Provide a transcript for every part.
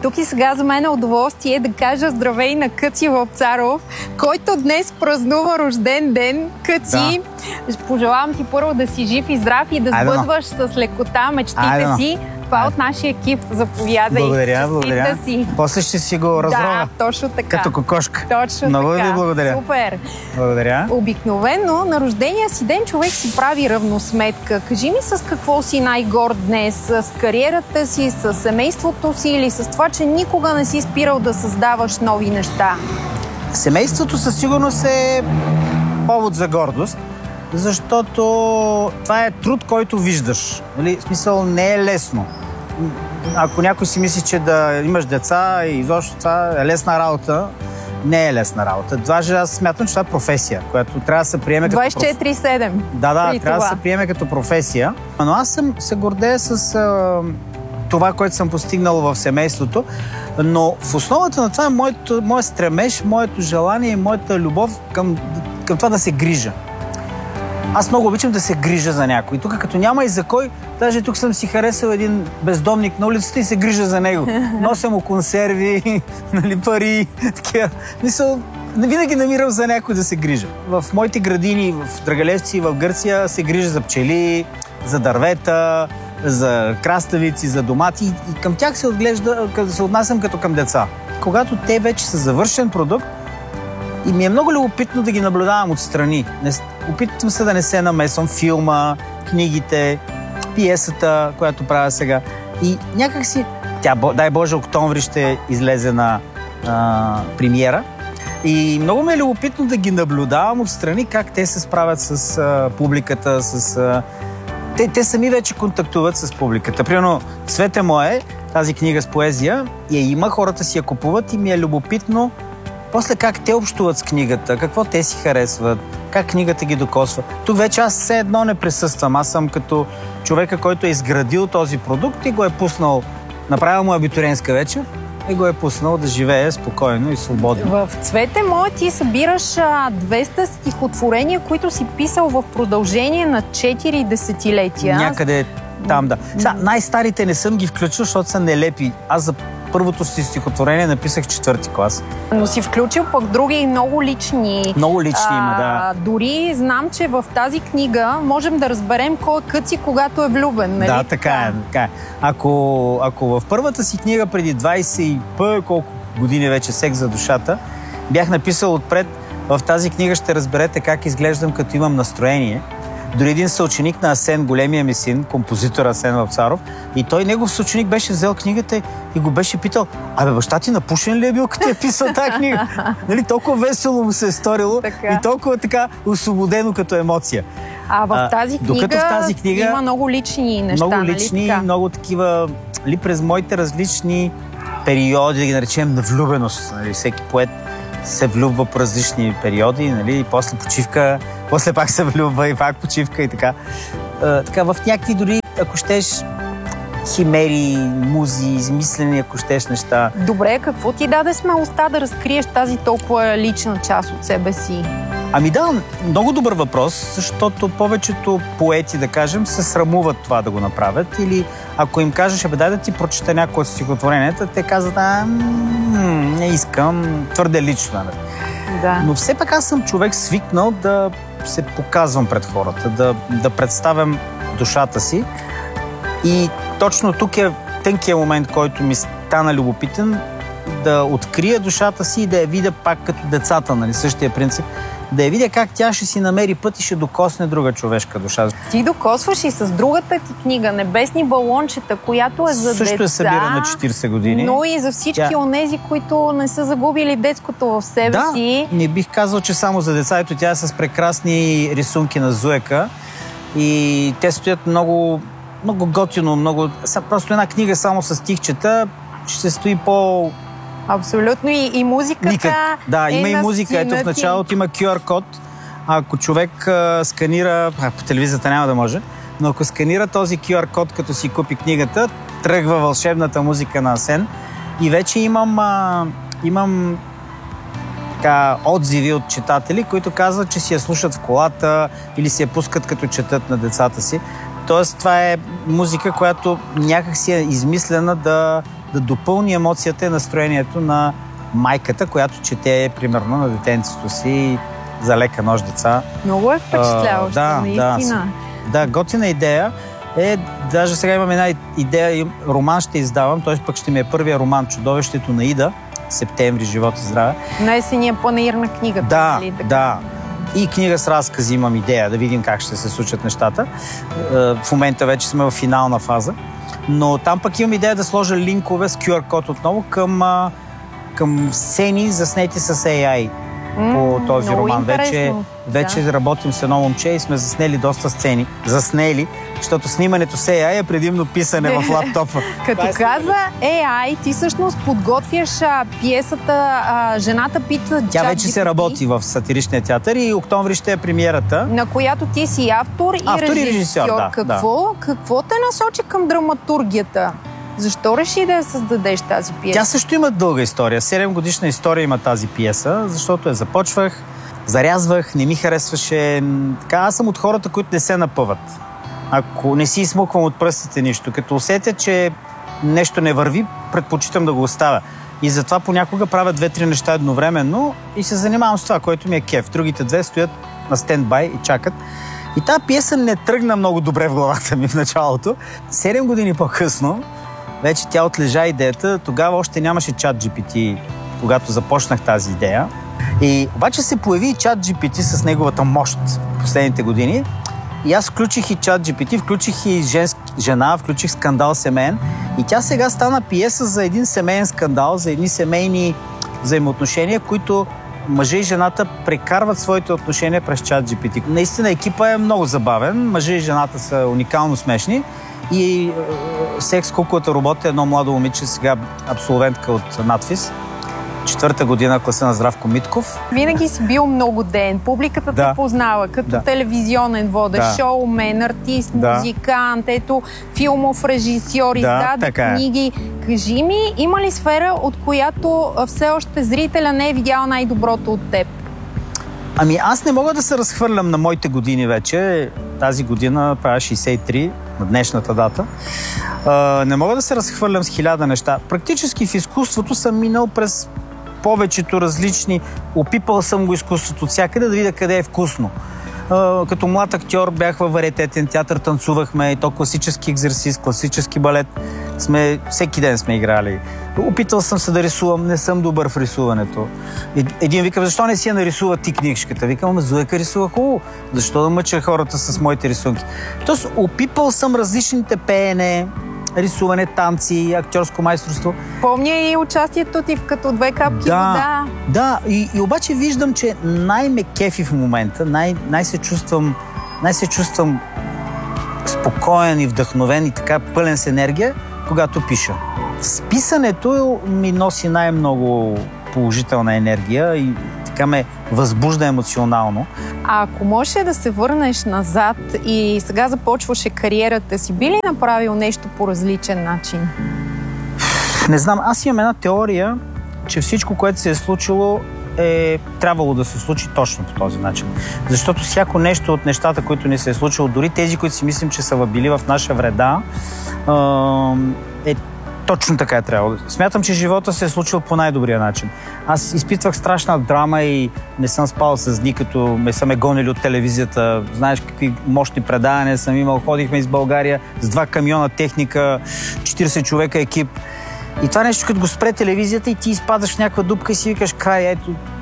тук и сега за мен е удоволствие да кажа здравей на Къци Вапцаров, който днес празнува рожден ден. Къци, пожелавам ти първо да си жив и здрав и да сбъдваш с лекота мечтите си. Това от нашия екип. Заповядай. Благодаря. Си. После ще си го разрова. Да, точно така. Като кокошка. Точно много така. Ви благодаря. Супер. Благодаря. Обикновено на рождения си ден човек си прави равносметка. Кажи ми с какво си най-горд днес? С кариерата си, с семейството си или с това, че никога не си спирал да създаваш нови неща? Семейството със сигурност е повод за гордост, защото това е труд, който виждаш. В смисъл, не е лесно. Ако някой си мисли, че да имаш деца и изобщо това е лесна работа, не е лесна работа. Даже аз смятам, че това е професия, която трябва да се приеме като 24/7. Да, трябва да се приеме като професия. Но аз се гордея с това, което съм постигнал в семейството, но в основата на това е моят стремеж, моето желание и моята любов към това да се грижа. Аз много обичам да се грижа за някой. Тук като няма и за кой, даже тук съм си харесал един бездомник на улицата и се грижа за него. Нося му консерви, пари, такива. Винаги намирам за някой да се грижа. В моите градини, в Драгалевци, в Гърция се грижа за пчели, за дървета, за краставици, за домати и към тях се отнасям като към деца. Когато те вече са завършен продукт, и ми е много любопитно да ги наблюдавам отстрани. Опитвам се да не се намесвам филма, книгите, пиесата, която правя сега. И някак си, дай Боже, октомври ще излезе на премиера. И много ми е любопитно да ги наблюдавам отстрани, как те се справят с публиката, Те сами вече контактуват с публиката. Примерно, Цвете мое, тази книга с поезия, я има, хората си я купуват и ми е любопитно после как те общуват с книгата, какво те си харесват, как книгата ги докосва. Тук вече аз все едно не присъствам. Аз съм като човека, който е изградил този продукт и го е пуснал, направил му абитуриентска вечер и го е пуснал да живее спокойно и свободно. В Цвете мое ти събираш 200 стихотворения, които си писал в продължение на 4 десетилетия. Някъде там, да. Най-старите не съм ги включил, защото са нелепи. Аз за първото си стихотворение написах 4-ти клас. Но си включил пък други много лични. Много лични има, да. Дори знам, че в тази книга можем да разберем кой е Къци, когато е влюбен. Нали? Да, така е. Ако в първата си книга преди 20 колко години вече "Секс за душата", бях написал отпред, в тази книга ще разберете как изглеждам, като имам настроение. Дори един съученик на Асен, големия ми син, композитор Асен Вапцаров, и той, негов съученик, беше взел книгата и го беше питал: баща ти напушен ли е бил, като е писал тази книга? Толкова весело му се е сторило и толкова така освободено като емоция. В тази книга има много лични неща, много лични, много такива, през моите различни периоди, да ги наречем, на влюбеност. Всеки поет се влюбва по различни периоди, и после почивка, после пак се влюбва и пак почивка и така. В някакви дори, ако щеш, химери, музи, измислени, ако щеш, неща. Добре, какво ти даде смелостта да разкриеш тази толкова лична част от себе си? Много добър въпрос, защото повечето поети, да кажем, се срамуват това да го направят. Или ако им кажеш: дай да ти прочета някои от стихотворенията, те казват: не искам, твърде лично. Да. Но все пак аз съм човек свикнал да се показвам пред хората, да представям душата си. И точно тук е тънкият момент, който ми стана любопитен, да открия душата си и да я видя пак като децата, същия принцип. Да я видя как тя ще си намери път и ще докосне друга човешка душа. Ти докосваш и с другата ти книга "Небесни балончета", която е за деца. Също е събирана 40 години. Но и за всички онези, които не са загубили детското в себе си. Не бих казал, че само за деца. Ето, тя е с прекрасни рисунки на Зуека и те стоят много, много готино, просто една книга само с стихчета ще стои по... Абсолютно. И музиката има и музика. Ето, в началото има QR код. Ако човек сканира, по телевизията няма да може, но ако сканира този QR код, като си купи книгата, тръгва вълшебната музика на Асен. И вече имам отзиви от читатели, които казват, че си я слушат в колата или си я пускат като четат на децата си. Тоест, това е музика, която някак си е измислена да допълни емоцията и настроението на майката, която чете, примерно, на детенцето си за лека нощ деца. Много е впечатляващо, наистина. Да, готина идея е, даже сега имам една идея, роман ще издавам, т.е. пък ще ми е първия роман "Чудовището на Ида", септември, живот и здраве. Най-сения панаир на книгата. Да. И книга с разкази имам идея, да видим как ще се случат нещата. В момента вече сме в финална фаза. Но там пък имам идея да сложа линкове с QR код отново към сцени, заснети с AI по този роман. Вече работим с едно момче и сме заснели доста сцени. Защото снимането с AI е предимно писане в лаптопа. Като каза AI, ти всъщност подготвяш пиесата "Жената пита ChatGPT". Тя вече се работи в Сатиричния театър и октомври ще е премиерата. На която ти си автор и режисьор. Какво те насочи към драматургията? Защо реши да я създадеш тази пиеса? Тя също има дълга история. 7-годишна история има тази пиеса, защото я започвах, зарязвах, не ми харесваше. Така, аз съм от хората, които не се напъват. Ако не си измуквам от пръстите нищо, като усетя, че нещо не върви, предпочитам да го оставя. И затова понякога правя 2-3 неща едновременно и се занимавам с това, което ми е кеф. Другите две стоят на стендбай и чакат. И тази пиеса не тръгна много добре в главата ми в началото. 7 години по-късно вече тя отлежа идеята. Тогава още нямаше ChatGPT, когато започнах тази идея. И обаче се появи и ChatGPT с неговата мощ в последните години. И аз включих и ChatGPT, включих и жена, включих скандал семейен. И тя сега стана пиеса за един семейен скандал, за едни семейни взаимоотношения, които мъжа и жената прекарват своите отношения през ChatGPT. Наистина екипа е много забавен. Мъжа и жената са уникално смешни. И секс куклата робот е едно младо момиче, сега абсолвентка от надфис. 4-та година, класа на Здравко Митков. Винаги си бил многоден. Публиката те познава като телевизионен водещ, шоумен, артист, музикант, филмов режисьор, издаде книги. Кажи ми, има ли сфера, от която все още зрителя не е видял най-доброто от теб? Ами аз не мога да се разхвърлям на моите години вече. Тази година правя 63, на днешната дата. Не мога да се разхвърлям с 1000 неща. Практически в изкуството съм минал през повечето различни. Опипал съм го изкуството от всякъде, да видя къде е вкусно. Като млад актьор бях във вариететен театър, танцувахме, и то класически екзерсис, класически балет. Всеки ден сме играли. Опитал съм се да рисувам, не съм добър в рисуването. Един викам, защо не си я нарисува ти книжката? Викам, Зуека рисува хубаво. Защо да мъча хората с моите рисунки? Тоест, опипал съм различните пеене, рисуване, танци, актьорско майсторство. Помня и участието ти в "Като две капки вода". Да, и обаче виждам, че най-ме кефи в момента, най-се чувствам спокоен и вдъхновен и така пълен с енергия, когато пиша. С писането ми носи най-много положителна енергия и така ме възбужда емоционално. А ако можеш да се върнеш назад и сега започваше кариерата си, би ли направил нещо по различен начин? Не знам, аз имам една теория, че всичко, което се е случило, е трябвало да се случи точно по този начин. Защото всяко нещо от нещата, които ни се е случило, дори тези, които си мислим, че са били в наша вреда, точно така е трябвало. Смятам, че живота се е случил по най-добрия начин. Аз изпитвах страшна драма и не съм спал с дни, като са ме гонили от телевизията. Знаеш какви мощни предавания съм имал. Ходихме из България с 2 камиона техника, 40 човека екип. И това нещо, като го спре телевизията и ти изпадаш в някаква дупка и си викаш края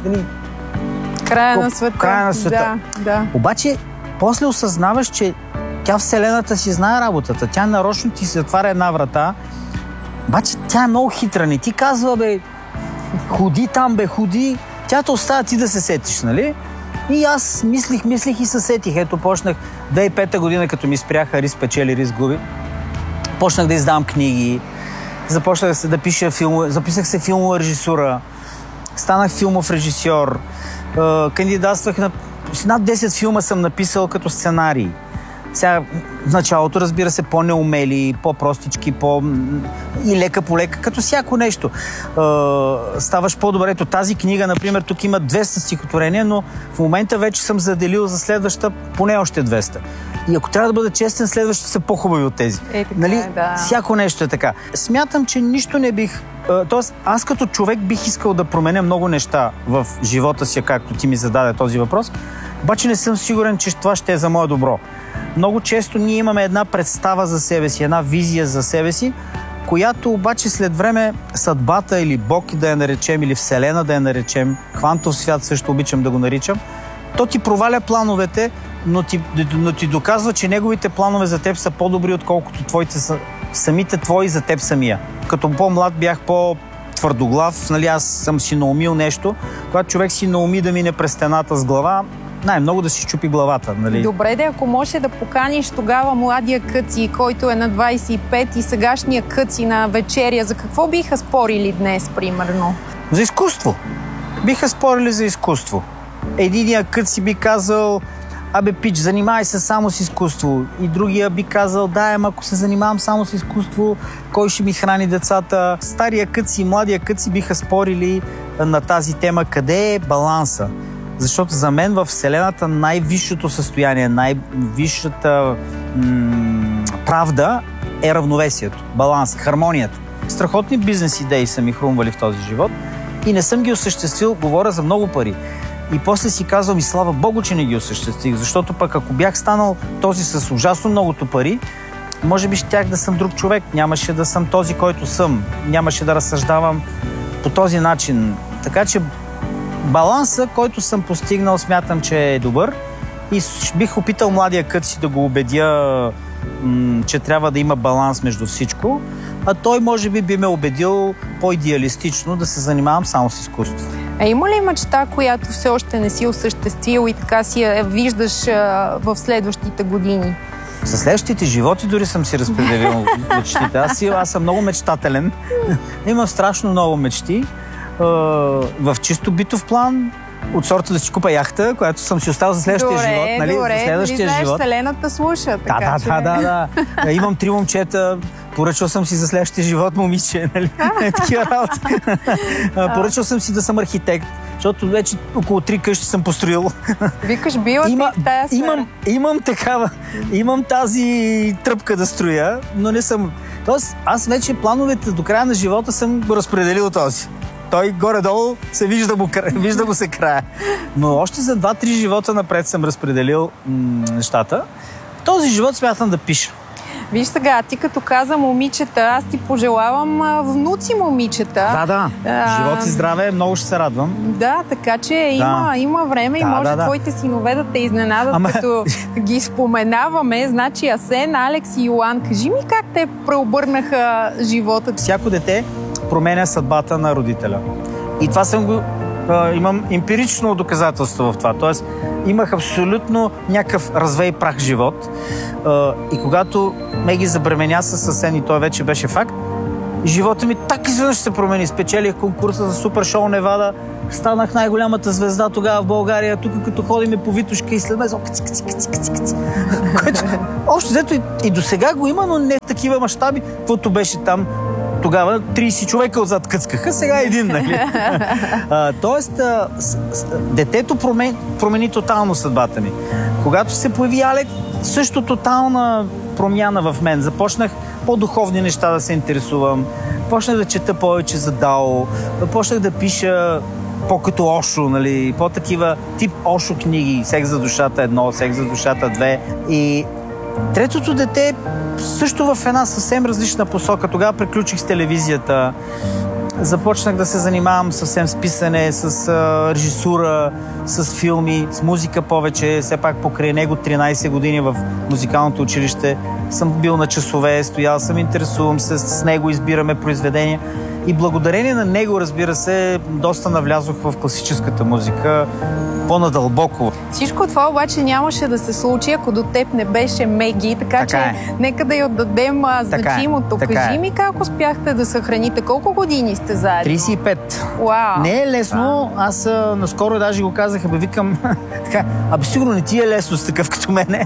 на света. Края на света. Да. Обаче, после осъзнаваш, че тя Вселената си знае работата. Тя нарочно ти се затваря една врата. Обаче тя е много хитра. Не ти казва, ходи там, ходи. Тя те оставя ти да се сетиш, нали? И аз мислих и се сетих. Ето, почнах 2005 година, като ми спряха "Рис печели, рис губи". Почнах да издавам книги. Започнах да пиша филмове. Записах се филмова режисура. Станах филмов режисьор. Кандидатствах над 10 филма съм написал като сценарий. Сега в началото, разбира се, по-неумели, по-простички, и лека по лека, като всяко нещо. Ставаш по-добре. Ето тази книга, например, тук има 200 стихотворения, но в момента вече съм заделил за следваща поне още 200. И ако трябва да бъда честен, следващите са по-хубави от тези. Така, да. Всяко нещо е така. Смятам, че нищо не бих... Тоест, аз като човек бих искал да променя много неща в живота си, както ти ми зададе този въпрос, обаче не съм сигурен, че това ще е за мое добро. Много често ние имаме една представа за себе си, една визия за себе си, която обаче след време съдбата или Бог да я наречем, или Вселена да я наречем, квантов свят също обичам да го наричам, то ти проваля плановете, но ти доказва, че неговите планове за теб са по-добри, отколкото твоите са, самите твои за теб самия. Като по-млад бях по-твърдоглав, нали, аз съм си наумил нещо. Когато човек си науми да мине през стената с глава, най-много да си чупи главата. Нали? Добре, да, ако може да поканиш тогава младия Къци, който е на 25 и сегашния Къци на вечеря, за какво биха спорили днес, примерно? За изкуство. Биха спорили за изкуство. Единия Къци би казал: абе, пич, занимай се само с изкуство. И другия би казал: да, ако се занимавам само с изкуство, кой ще ми храни децата? Стария Къци и младия Къци биха спорили на тази тема: къде е баланса? Защото за мен във Вселената най-висшето състояние, най-висшата правда е равновесието, баланс, хармонията. Страхотни бизнес идеи са ми хрумвали в този живот и не съм ги осъществил, говоря за много пари. И после си казвам: и слава Богу, че не ги осъществих, защото пък ако бях станал този с ужасно многото пари, може би щях да съм друг човек, нямаше да съм този, който съм, нямаше да разсъждавам по този начин. Така че баланса, който съм постигнал, смятам, че е добър и бих опитал младия Къци да го убедя, че трябва да има баланс между всичко, а той може би ме убедил по-идеалистично да се занимавам само с изкуство. А има ли мечта, която все още не си осъществил и така си я виждаш в следващите години? За следващите животи дори съм си разпределил мечтите. Аз съм много мечтателен. Имам страшно много мечти. В чисто битов план, от сорта да си купа яхта, която съм си оставил за следващия живот. Нали? Добре, за следващия живот. Вселената слуша. Така, да. Имам 3 момчета, поръчал съм си за следващия живот момиче. Нали? Такива работи. Поръчал съм си да съм архитект, защото вече около 3 къщи съм построил. Викаш, била ти в тая сфера. Имам такава. Имам тази тръпка да строя, но не съм... Тоест, аз вече плановете до края на живота съм го разпределил този. Той горе-долу се вижда му се края. Но още за 2-3 живота напред съм разпределил нещата. Този живот смятам да пиша. Виж сега, ти като каза момичета, аз ти пожелавам внуци момичета. Да. Живот и здраве, много ще се радвам. Да, така че има време и може твоите синове да те изненадат, като ги споменаваме. Значи Асен, Алекс и Йоан, кажи ми как те преобърнаха живота. Всяко дете променя съдбата на родителя. И това имам емпирично доказателство в това. Тоест, имах абсолютно някакъв развей прах живот. И когато ме ги забременя с Асен и той вече беше факт, живота ми так изведнъж се промени. Спечелих конкурса за Супер Шоу Невада, станах най-голямата звезда тогава в България, тук като ходиме по Витушка и след мен каци. Което общо взето и до сега го има, но не в такива мащаби, каквото беше там. Тогава 30 човека отзад къцкаха, сега един, нали? Тоест, детето промени тотално съдбата ми. Когато се появи Алек, също тотална промяна в мен. Започнах по-духовни неща да се интересувам. Почнах да чета повече за Дао. Почнах да пиша по-като Ошо, нали? По-такива тип Ошо книги. Секс за душата 1, Секс за душата 2. И третото дете също в една съвсем различна посока. Тогава приключих с телевизията. Започнах да се занимавам съвсем с писане, с режисура, с филми, с музика повече. Все пак покрай него 13 години в музикалното училище съм бил на часове, стоял съм, интересувам се с него, избираме произведения. И благодарение на него, разбира се, доста навлязох в класическата музика по-надълбоко. Всичко това обаче нямаше да се случи, ако до теб не беше Меги, така че нека да й отдадем значимото. Кажи ми как успяхте да съхраните. Колко години сте заедно? 35. Уау. Не е лесно. Аз наскоро даже го казах, викам, сигурно не ти е лесно с такъв като мене.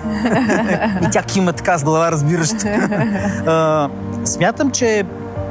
И тя кима така с глава, разбираш. Смятам, че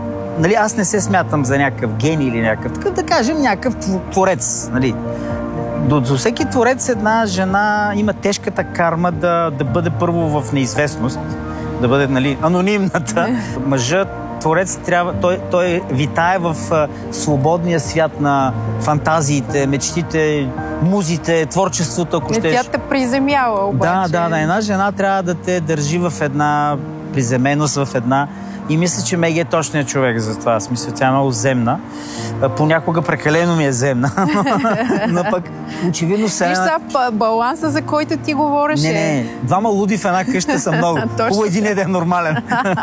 аз не се смятам за някакъв гений или някакъв такъв, да кажем, някакъв творец. Нали? До всеки творец една жена има тежката карма да бъде първо в неизвестност, да бъде, нали, анонимната. Мъжът, творец, той витае в свободния свят на фантазиите, мечтите, музите, творчеството, ако щеш. Тя те приземява обаче. Да. Една жена трябва да те държи в една приземеност, в една... И мисля, че Меги е точният човек за това. Аз мисля, тя е много земна. Понякога прекалено ми е земна. Но пък очевидно се... Виж сега баланса, за който ти говориш. Не. Двама луди в една къща са много. Хубаво един да е нормален.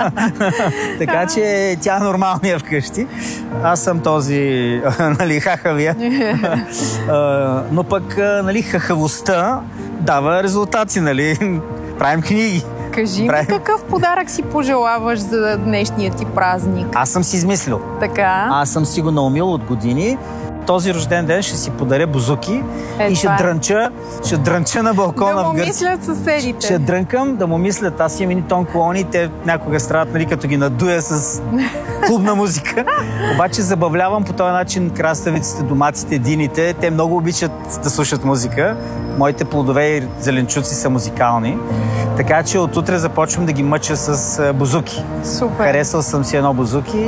Така че тя е нормалния вкъщи. Аз съм този, нали, хахавия. Но пък, нали, хахавостта дава резултати, нали. Правим книги. Кажи ми какъв подарък си пожелаваш за днешния ти празник? Аз съм си измислил. Така. Аз съм си го наумил от години. Този рожден ден ще си подаря бузуки и ще дрънча на балкона да в Гърция. Да му мислят съседите. Ще дрънкам, да му мислят. Аз имам и тон колони, те някога страдат, нали, като ги надуя с клубна музика. Обаче забавлявам по този начин краставиците, доматите, дините. Те много обичат да слушат музика. Моите плодове и зеленчуци са музикални. Така че от утре започвам да ги мъча с бузуки. Супер. Харесал съм си едно бузуки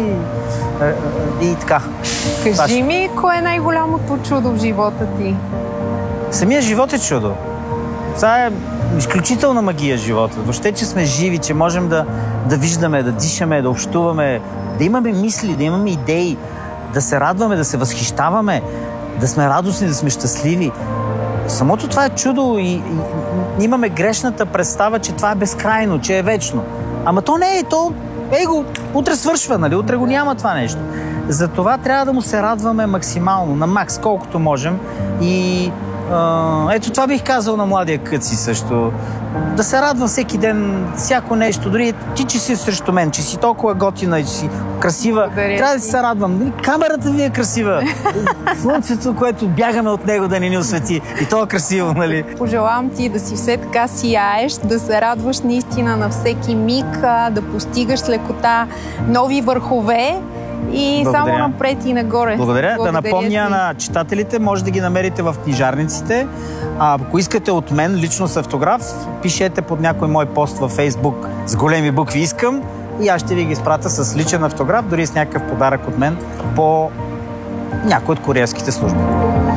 и така. Кажи ми, кое е най-голямото чудо в живота ти? Самия живот е чудо. Това е изключителна магия живота. Въобще, че сме живи, че можем да виждаме, да дишаме, да общуваме, да имаме мисли, да имаме идеи, да се радваме, да се възхищаваме, да сме радостни, да сме щастливи. Самото това е чудо и имаме грешната представа, че това е безкрайно, че е вечно. Ама то не е, утре свършва, нали? Утре го няма това нещо. Затова трябва да му се радваме максимално, на макс, колкото можем. И ето това бих казал на младия Къци също. Да се радва всеки ден, всяко нещо. Дори ти, че си срещу мен, че си толкова готина и че си красива. Благодаря. Трябва да се радвам. Камерата ви е красива. Слънцето, което бягаме от него да ни освети. И то е красиво, нали? Пожелавам ти да си все така сияеш, да се радваш наистина на всеки миг, да постигаш с лекота нови върхове. И Благодаря. Само напред и нагоре. Благодаря. Да напомня на читателите, може да ги намерите в книжарниците. Ако искате от мен лично с автограф, пишете под някой мой пост във Фейсбук с големи букви "Искам" и аз ще ви ги изпратя с личен автограф, дори с някакъв подарък от мен по някой от куриерските служби.